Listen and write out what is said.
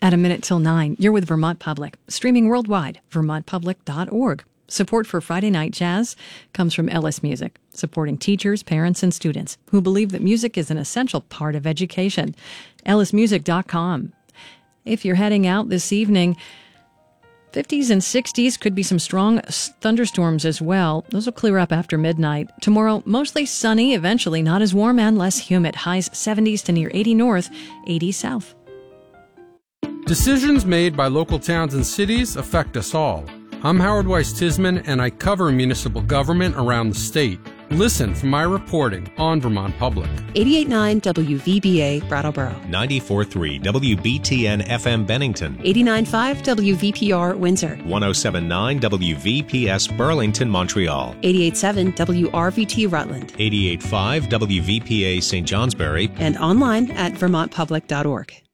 At a minute till 9, you're with Vermont Public, streaming worldwide, vermontpublic.org. Support for Friday Night Jazz comes from Ellis Music, supporting teachers, parents, and students who believe that music is an essential part of education. ellismusic.com. If you're heading out this evening, 50s and 60s, could be some strong thunderstorms as well. Those will clear up after midnight. Tomorrow, mostly sunny, eventually not as warm and less humid. Highs 70s to near 80 north, 80 south. Decisions made by local towns and cities affect us all. I'm Howard Weiss-Tisman, and I cover municipal government around the state. Listen for my reporting on Vermont Public. 88.9 WVBA Brattleboro. 94.3 WBTN FM Bennington. 89.5 WVPR Windsor. 107.9 WVPS Burlington, Montreal. 88.7 WRVT Rutland. 88.5 WVPA St. Johnsbury. And online at vermontpublic.org.